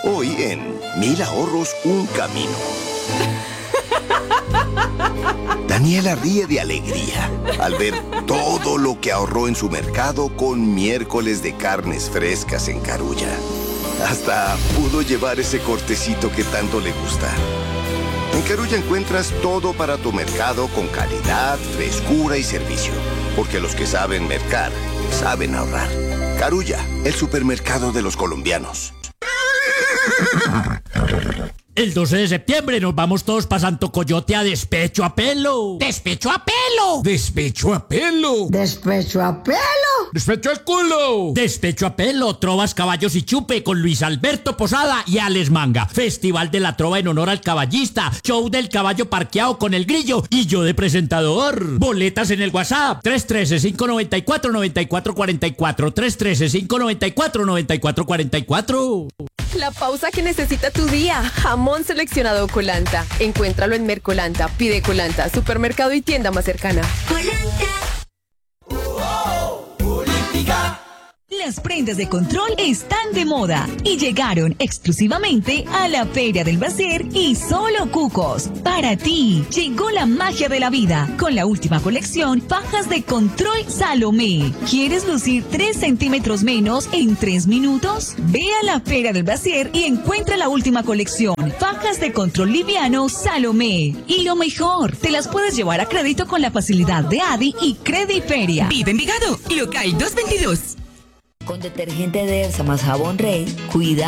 Hoy en 1000 ahorros, un camino. Daniela ríe de alegría al ver todo lo que ahorró en su mercado con miércoles de carnes frescas en Carulla. Hasta pudo llevar ese cortecito que tanto le gusta. En Carulla encuentras todo para tu mercado con calidad, frescura y servicio. Porque los que saben mercar, saben ahorrar. Carulla, el supermercado de los colombianos. El 12 de septiembre nos vamos todos pa' Santo Coyote a despecho a pelo. ¡Despecho a pelo! ¡Despecho a pelo! ¡Despecho a pelo! ¡Despecho al culo! Despecho a pelo, trovas, caballos y chupe con Luis Alberto Posada y Alex Manga. Festival de la trova en honor al caballista. Show del caballo parqueado con el grillo y yo de presentador. Boletas en el WhatsApp 313-594-9444. 313-594-9444. La pausa que necesita tu día. Jamón seleccionado Colanta. Encuéntralo en Mercolanta. Pide Colanta, supermercado y tienda más cercana. Las prendas de control están de moda y llegaron exclusivamente a la Feria del Brasier y Solo Cucos. Para ti, llegó la magia de la vida con la última colección Fajas de Control Salomé. ¿Quieres lucir 3 centímetros menos en 3 minutos? Ve a la Feria del Brasier y encuentra la última colección Fajas de Control Liviano Salomé. Y lo mejor, te las puedes llevar a crédito con la facilidad de Adi y Crediferia. Vive Envigado, local 222. Con detergente Dersa más jabón Rey, cuida